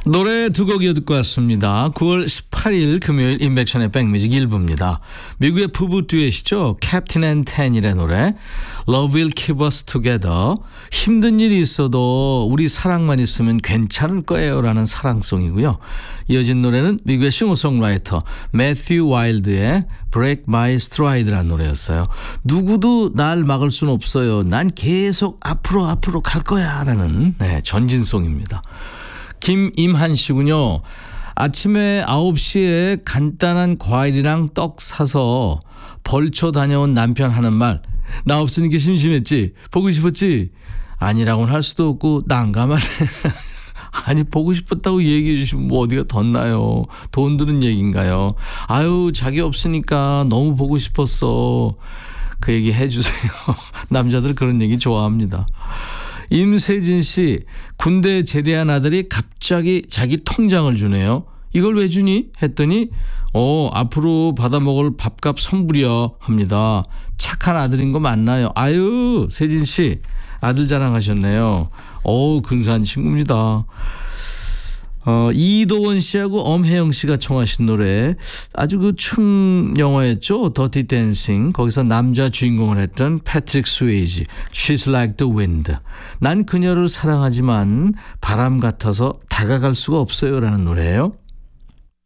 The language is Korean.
노래 두 곡 이어 듣고 왔습니다. 9월 18일 금요일 인백션의 백뮤직 1부입니다. 미국의 부부 듀엣이죠. 캡틴 앤 텐일의 노래 Love will keep us together. 힘든 일이 있어도 우리 사랑만 있으면 괜찮을 거예요 라는 사랑송이고요. 이어진 노래는 미국의 싱어송라이터 매튜 와일드의 Break My Stride라는 노래였어요. 누구도 날 막을 순 없어요. 난 계속 앞으로 갈 거야 라는 전진송입니다. 김임한 씨군요. 아침에 9시에 간단한 과일이랑 떡 사서 벌초 다녀온 남편 하는 말. 나 없으니까 심심했지? 보고 싶었지? 아니라고는 할 수도 없고 난감하네. 아니 보고 싶었다고 얘기해 주시면 뭐 어디가 덧나요. 돈 드는 얘기인가요? 아유 자기 없으니까 너무 보고 싶었어. 그 얘기 해주세요. 남자들 그런 얘기 좋아합니다. 임세진 씨, 군대 제대한 아들이 갑자기 자기 통장을 주네요. 이걸 왜 주니? 했더니 앞으로 받아먹을 밥값 선불이야 합니다. 착한 아들인 거 맞나요? 아유 세진 씨 아들 자랑하셨네요. 근사한 친구입니다. 이도원 씨하고 엄혜영 씨가 청하신 노래 아주 그 춤 영화였죠. 더티 댄싱. 거기서 남자 주인공을 했던 패트릭 스웨이지. She's like the wind. 난 그녀를 사랑하지만 바람 같아서 다가갈 수가 없어요 라는 노래예요.